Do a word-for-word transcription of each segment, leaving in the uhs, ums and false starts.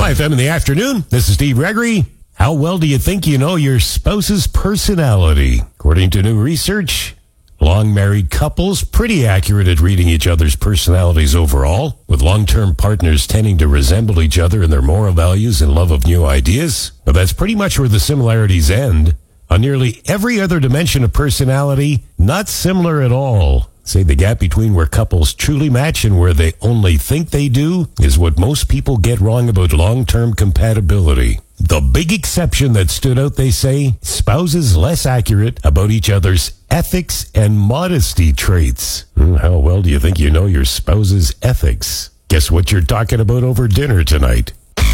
My F M in the afternoon. This is Steve Gregory. How well do you think you know your spouse's personality? According to new research, long married couples pretty accurate at reading each other's personalities overall, with long-term partners tending to resemble each other in their moral values and love of new ideas. But that's pretty much where the similarities end. On nearly every other dimension of personality, not similar at all. Say the gap between where couples truly match and where they only think they do is what most people get wrong about long-term compatibility. The big exception that stood out, they say, spouses less accurate about each other's ethics and modesty traits. How well do you think you know your spouse's ethics? Guess what you're talking about over dinner tonight?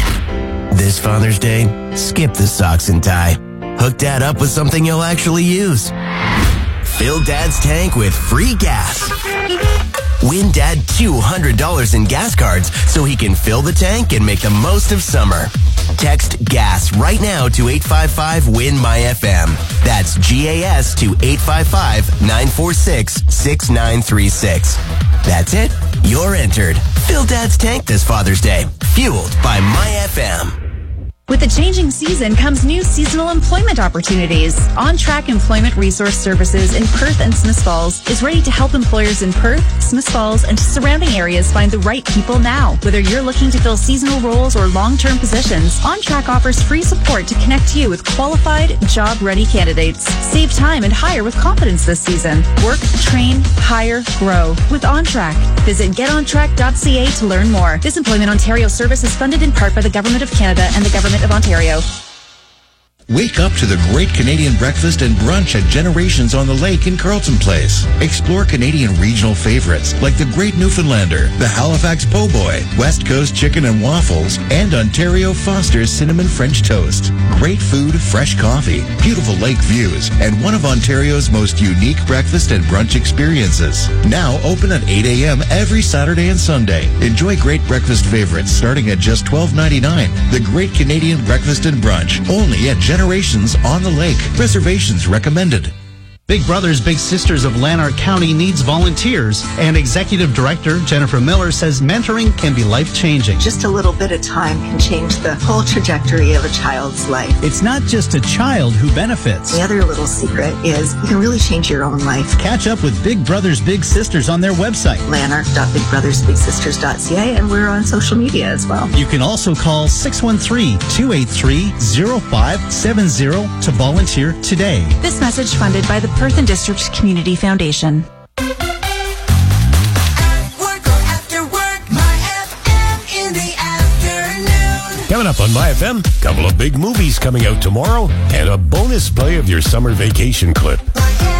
This Father's Day, skip the socks and tie. Hook Dad up with something you'll actually use. Fill Dad's tank with free gas. Win Dad two hundred dollars in gas cards so he can fill the tank and make the most of summer. Text GAS right now to eight five five win my F M. That's G A S to eight five five, nine four six, six nine three six. That's it. You're entered. Fill Dad's tank this Father's Day. Fueled by My F M. With the changing season comes new seasonal employment opportunities. On Track Employment Resource Services in Perth and Smiths Falls is ready to help employers in Perth, Smiths Falls, and surrounding areas find the right people now. Whether you're looking to fill seasonal roles or long-term positions, On Track offers free support to connect you with qualified, job-ready candidates. Save time and hire with confidence this season. Work, train, hire, grow with On Track. Visit get on track dot c a to learn more. This Employment Ontario service is funded in part by the Government of Canada and the Government of Ontario. Wake up to the great Canadian breakfast and brunch at Generations on the Lake in Carleton Place. Explore Canadian regional favorites like the Great Newfoundlander, the Halifax Po' Boy, West Coast Chicken and Waffles, and Ontario Foster's Cinnamon French Toast. Great food, fresh coffee, beautiful lake views, and one of Ontario's most unique breakfast and brunch experiences. Now open at eight a.m. every Saturday and Sunday. Enjoy great breakfast favorites starting at just twelve ninety-nine. The Great Canadian Breakfast and Brunch, only at Generations on the Lake. Reservations recommended. Big Brothers Big Sisters of Lanark County needs volunteers, and Executive Director Jennifer Miller says mentoring can be life-changing. Just a little bit of time can change the whole trajectory of a child's life. It's not just a child who benefits. The other little secret is you can really change your own life. Catch up with Big Brothers Big Sisters on their website, lanark dot big brothers big sisters dot c a, and we're on social media as well. You can also call six one three, two eight three, zero five seven zero to volunteer today. This message funded by the Perth and District Community Foundation. Coming up on My F M, a couple of big movies coming out tomorrow and a bonus play of your summer vacation clip.